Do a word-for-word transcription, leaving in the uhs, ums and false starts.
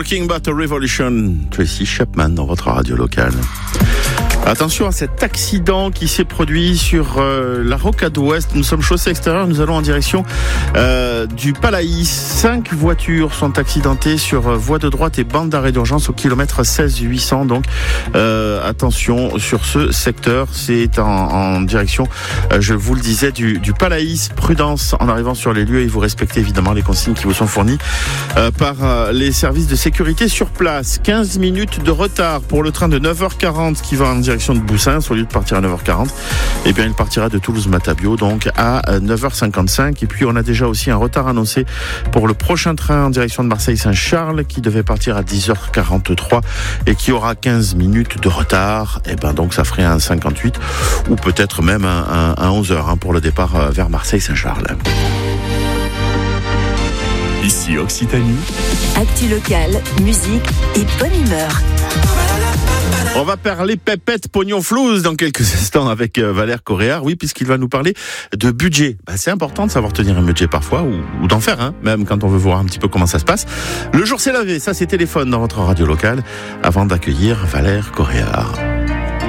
Talking About a Revolution, Tracy Chapman dans votre radio locale. Attention à cet accident qui s'est produit sur euh, la rocade ouest. Nous sommes chaussée extérieure, nous allons en direction euh, du Palaïs. Cinq voitures sont accidentées sur euh, voie de droite et bande d'arrêt d'urgence au kilomètre seize huit cents. Donc euh, attention sur ce secteur, c'est en, en direction, euh, je vous le disais, du, du Palaïs. Prudence en arrivant sur les lieux et vous respectez évidemment les consignes qui vous sont fournies euh, par euh, les services de sécurité sur place. quinze minutes de retard pour le train de neuf heures quarante qui va en direction de Boussins. Au lieu de partir à neuf heures quarante, eh bien il partira de Toulouse-Matabio donc à neuf heures cinquante-cinq. Et puis on a déjà aussi un retard annoncé pour le prochain train en direction de Marseille-Saint-Charles qui devait partir à dix heures quarante-trois et qui aura quinze minutes de retard. Et ben donc ça ferait un cinquante-huit ou peut-être même un, un, un onze heures hein, pour le départ vers Marseille-Saint-Charles. Ici Occitanie. Actu locale, musique et bonne humeur. On va parler pépette pognon flouze dans quelques instants avec Valère Coréard, oui, puisqu'il va nous parler de budget. Bah, c'est important de savoir tenir un budget parfois, ou, ou d'en faire, hein, même quand on veut voir un petit peu comment ça se passe. Le jour s'est levé, ça c'est téléphone dans votre radio locale, avant d'accueillir Valère Coréard.